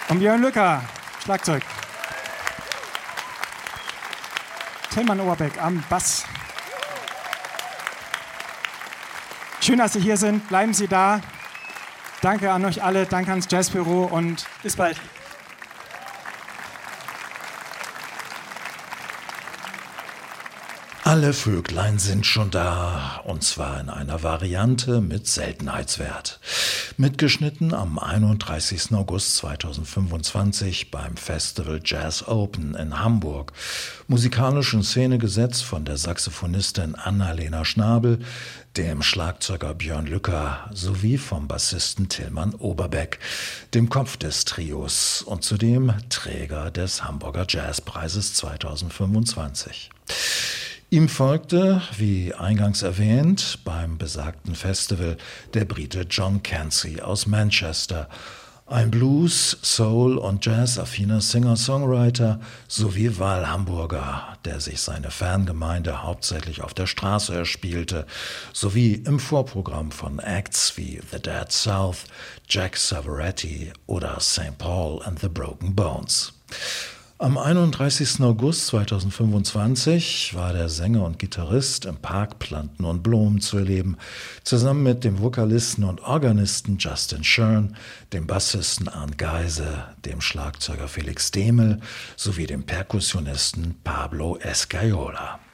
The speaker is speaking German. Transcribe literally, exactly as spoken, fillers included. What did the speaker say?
Und Björn Lücker, Schlagzeug. Tilman Oberbeck am Bass. Schön, dass Sie hier sind. Bleiben Sie da. Danke an euch alle, danke ans Jazzbüro und bis bald. Alle Vöglein sind schon da, und zwar in einer Variante mit Seltenheitswert. Mitgeschnitten am einunddreißigsten August zweitausendfünfundzwanzig beim Festival Jazz Open in Hamburg. Musikalisch in Szene gesetzt von der Saxophonistin Annalena Schnabel, dem Schlagzeuger Björn Lücker sowie vom Bassisten Tilman Oberbeck, dem Kopf des Trios und zudem Träger des Hamburger Jazzpreises zweitausendfünfundzwanzig. Ihm folgte, wie eingangs erwähnt, beim besagten Festival der Brite John Cansey aus Manchester, ein Blues-, Soul- und Jazz-affiner Singer-Songwriter sowie Wahlhamburger, der sich seine Fangemeinde hauptsächlich auf der Straße erspielte, sowie im Vorprogramm von Acts wie The Dead South, Jack Savoretti oder Saint Paul and the Broken Bones. Am einunddreißigsten August zweitausendfünfundzwanzig war der Sänger und Gitarrist im Park Planten und Blumen zu erleben, zusammen mit dem Vokalisten und Organisten Justin Schirn, dem Bassisten Arndt Geise, dem Schlagzeuger Felix Demel sowie dem Perkussionisten Pablo Escaiola.